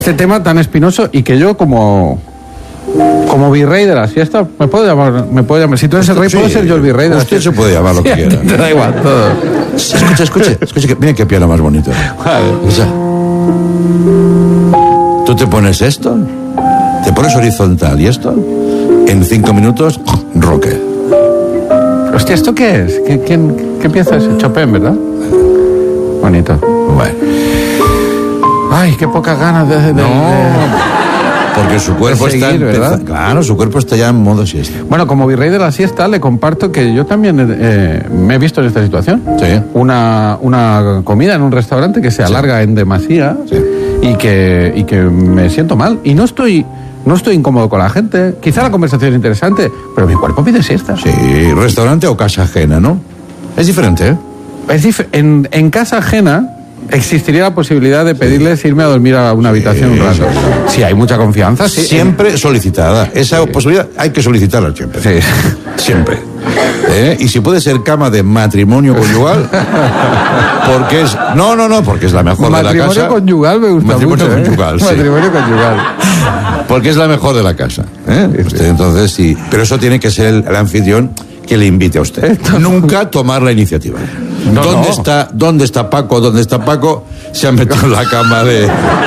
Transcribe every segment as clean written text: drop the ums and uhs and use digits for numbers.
Este tema tan espinoso y que yo como virrey de la siesta me puedo llamar. Si tú eres el rey, puedo ser yo el virrey de la siesta. Usted se puede llamar lo que quiera. Te da igual todo. Escuche, mira qué piano más bonito. Esa. Tú te pones esto, te pones horizontal y esto, en 5 minutos, roque. Hostia, ¿esto qué es? ¿Qué pieza es? Chopin, ¿verdad? Bonito. Bueno. Ay, qué pocas ganas de porque su cuerpo de seguir, está ¿verdad? Claro, su cuerpo está ya en modo siesta. Bueno, como virrey de la siesta, le comparto que yo también me he visto en esta situación. Sí. Una comida en un restaurante que se alarga en demasía, sí, y que me siento mal. Y no estoy incómodo con la gente. Quizá la conversación es interesante, pero mi cuerpo pide siesta. Sí, restaurante o casa ajena, ¿no? Es diferente, ¿eh? En casa ajena existiría la posibilidad de pedirles irme a dormir a una habitación un rato. Si hay mucha confianza, sí. Siempre solicitada. Esa posibilidad hay que solicitarla siempre. Sí. Siempre. Y si puede ser cama de matrimonio conyugal, porque es... No, porque es la mejor de la casa. Matrimonio conyugal me gusta matrimonio mucho. Conyugal, sí. Matrimonio conyugal. Porque es la mejor de la casa. Usted, entonces, sí. Pero eso tiene que ser el anfitrión que le invite a usted. Nunca tomar la iniciativa. ¿Dónde está Paco? ¿Dónde está Paco? Se ha metido en la cama de...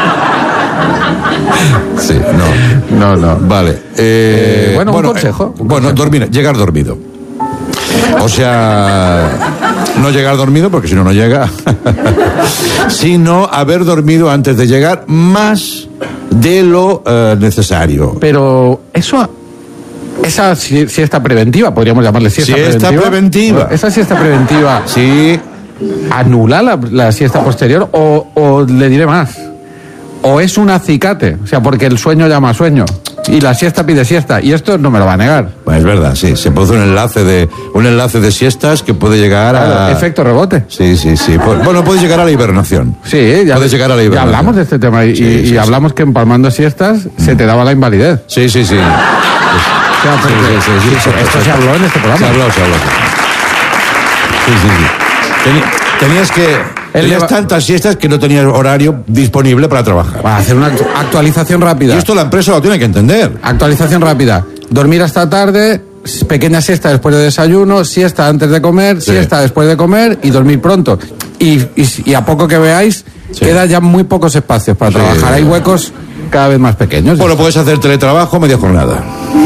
Sí, no. Vale. Un consejo. Llegar dormido. O sea, no llegar dormido, porque si no llega. Sino haber dormido antes de llegar más de lo necesario. Pero eso... Esa siesta preventiva, podríamos llamarle siesta preventiva. Esa siesta preventiva, sí, anula la siesta posterior o le diré más. O es un acicate, o sea, porque el sueño llama a sueño y la siesta pide siesta, y esto no me lo va a negar. Pues es verdad, sí, se produce un enlace de siestas que puede llegar a... Efecto rebote. Sí. Bueno, puede llegar a la hibernación. Sí, puede llegar a la hibernación. Ya hablamos de este tema y hablamos que empalmando siestas se te daba la invalidez. Sí. Sí. Esto se habló en este programa. Se habló. Sí. Tenías tantas siestas que no tenías horario disponible para trabajar. Para hacer una actualización rápida. Y esto la empresa lo tiene que entender. Actualización rápida. Dormir hasta tarde, pequeña siesta después de desayuno, siesta antes de comer, siesta después de comer y dormir pronto. Y a poco que veáis, quedan ya muy pocos espacios para trabajar. Hay huecos cada vez más pequeños. Bueno, puedes hacer teletrabajo media jornada.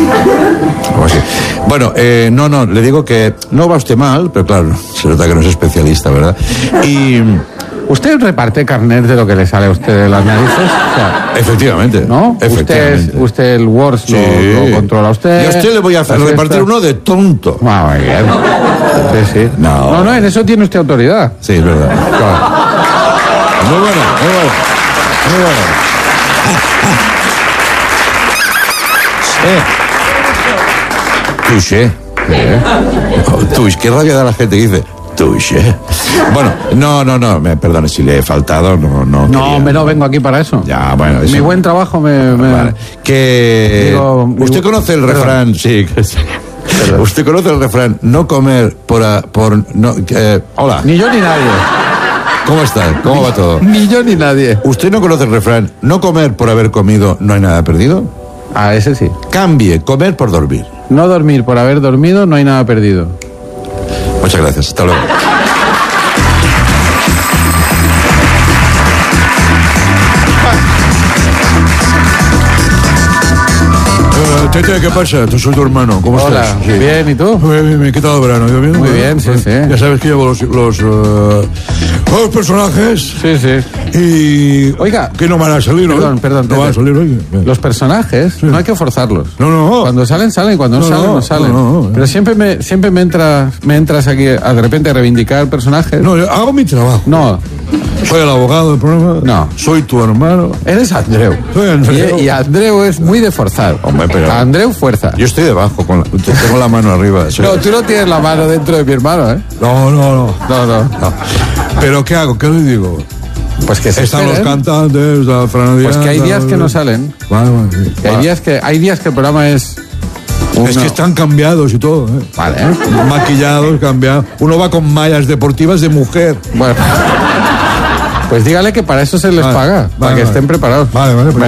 Bueno, no, le digo que no va usted mal, pero claro, se nota que no es especialista, ¿verdad? Y... ¿Usted reparte carnet de lo que le sale a usted de las narices? O sea, efectivamente. ¿No? Efectivamente. Usted el Word lo controla usted. Y a usted le voy a hacer repartir uno de tonto. Muy bien. Sí. No, en eso tiene usted autoridad. Sí, es verdad. Claro. Muy bueno. Touché. Touché. Qué rabia da la gente que dice touché. Bueno, no, me perdone si le he faltado, no. No vengo aquí para eso. Ya, bueno. Mi buen trabajo me... Vale. ¿Usted conoce el refrán? Sí. ¿Usted conoce el refrán? No comer hola. Ni yo ni nadie. ¿Cómo está? ¿Cómo va todo? Ni yo ni nadie. ¿Usted no conoce el refrán? No comer por haber comido, no hay nada perdido. Ah, ese sí. Cambie, comer por dormir. No dormir por haber dormido, no hay nada perdido. Muchas gracias, hasta luego. Tete, ¿qué pasa? Yo soy tu hermano, ¿cómo Hola, estás? Sí. Bien, ¿y tú? Muy bien, ¿qué tal el verano? ¿Yo bien? Muy bien, sí. Ya sabes que llevo los personajes. Sí. Y... Oiga. Que no van a salir, ¿no? Perdón. No van a salir hoy. Los personajes, no hay que forzarlos. No. Cuando salen, cuando no salen. No. Pero siempre me entras aquí de repente a reivindicar personajes. No, yo hago mi trabajo. No. Soy el abogado del programa. No. Soy tu hermano. Eres Andreu. Soy Andreu. Y Andreu es muy de forzar. Hombre, pero... Andreu fuerza. Yo estoy debajo, tengo la mano arriba. No, tú no tienes la mano dentro de mi hermano, ¿eh? No. ¿Pero qué hago? ¿Qué le digo? Pues que se están esperen. los cantantes, la franadiana. Pues que hay días que no salen. Vale. Hay días que el programa es... Es que están cambiados y todo, ¿eh? Vale. Maquillados, cambiados. Uno va con mallas deportivas de mujer. Bueno. Pues dígale que para eso se les paga, para que estén preparados. Vale, pues